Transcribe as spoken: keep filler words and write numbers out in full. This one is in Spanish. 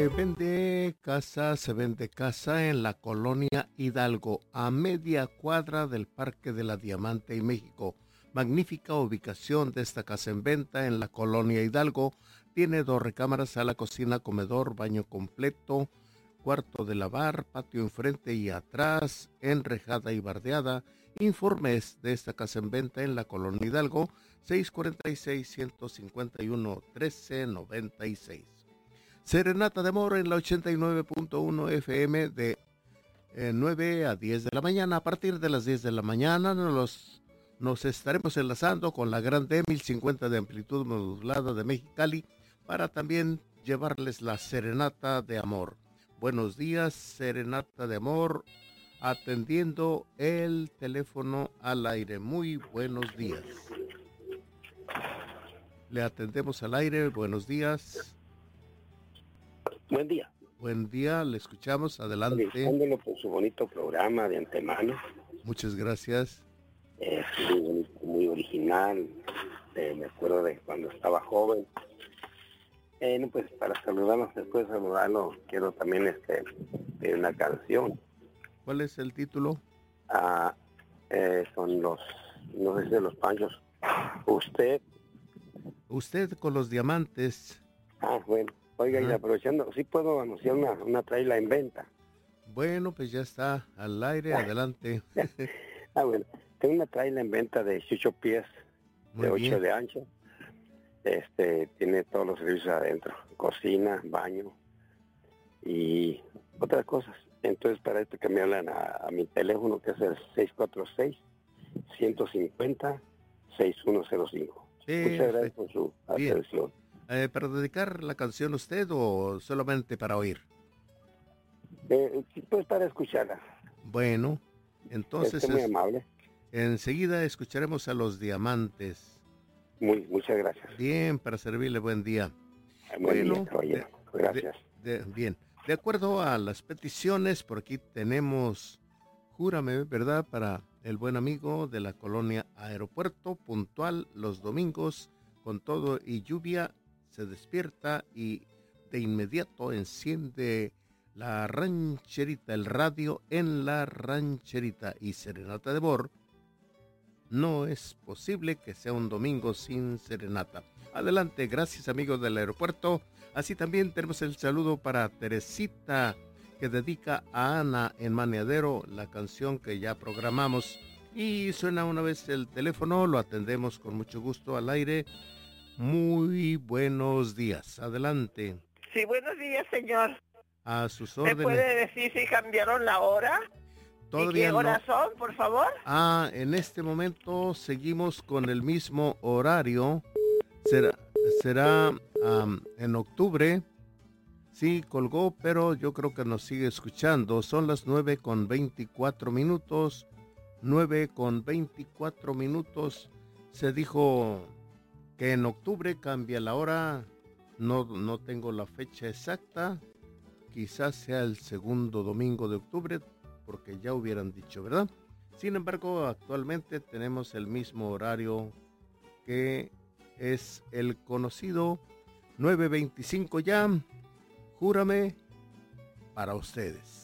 Se vende casa, se vende casa en la colonia Hidalgo, a media cuadra del Parque de la Diamante y México. Magnífica ubicación de esta casa en venta en la colonia Hidalgo. Tiene dos recámaras, sala, cocina, comedor, baño completo, cuarto de lavar, patio enfrente y atrás, enrejada y bardeada. Informes de esta casa en venta en la colonia Hidalgo, seis cuatro seis, uno cinco uno, uno tres nueve seis. Serenata de Amor en la ochenta y nueve punto uno F M de eh, nueve a diez de la mañana. A partir de las diez de la mañana nos, nos estaremos enlazando con la gran D mil cincuenta de amplitud modulada de Mexicali para también llevarles la Serenata de Amor. Buenos días, Serenata de Amor, atendiendo el teléfono al aire. Muy buenos días. Le atendemos al aire. Buenos días. Buen día. Buen día, le escuchamos, adelante. Felicitándolo por su bonito programa de antemano. Muchas gracias. Es muy bonito, muy original. Eh, me acuerdo de cuando estaba joven. Eh, no, pues para saludarnos, después de saludarlo, quiero también este, pedir una canción. ¿Cuál es el título? Ah, eh, son los, no sé si de los Panchos. Usted. Usted con los diamantes. Ah, bueno. Oiga, Ajá. y aprovechando, sí puedo anunciar una, una traila en venta. Bueno, pues ya está al aire, adelante. Ah, bueno, tengo una traila en venta de ocho pies, Muy de ocho bien. de ancho. Este, tiene todos los servicios adentro, cocina, baño y otras cosas. Entonces, para esto que me hablan a, a mi teléfono, que es el seis cuatro seis, uno cinco cero, seis uno cero cinco. Muchas gracias por su Bien. atención. Eh, ¿Para dedicar la canción a usted o solamente para oír? Eh, pues para escucharla. Bueno, entonces Este muy es, amable. enseguida escucharemos a los diamantes. Muy, muchas gracias. Bien, para servirle, buen día. Buen Bueno, día, caballero. Gracias. De, de, bien, de acuerdo a las peticiones, por aquí tenemos, júrame, ¿verdad? Para el buen amigo de la colonia Aeropuerto, puntual los domingos, con todo y lluvia, se despierta y de inmediato enciende la rancherita, el radio en la rancherita y Serenata de Amor. No es posible que sea un domingo sin serenata. Adelante, gracias amigos del aeropuerto. Así también tenemos el saludo para Teresita, que dedica a Ana en Maneadero la canción que ya programamos. Y suena una vez el teléfono, lo atendemos con mucho gusto al aire. Muy buenos días, adelante. Sí, buenos días, señor. A sus ¿Me órdenes. puede decir si cambiaron la hora? Todavía ¿Y qué no. horas son, por favor? Ah, en este momento seguimos con el mismo horario. Será, será um, en octubre. Sí, colgó, pero yo creo que nos sigue escuchando. Son las nueve con veinticuatro minutos. nueve con veinticuatro minutos. Se dijo que en octubre cambia la hora. No, no tengo la fecha exacta. Quizás sea el segundo domingo de octubre, porque ya hubieran dicho, ¿verdad? Sin embargo, actualmente tenemos el mismo horario que es el conocido nueve veinticinco ya. Júrame para ustedes.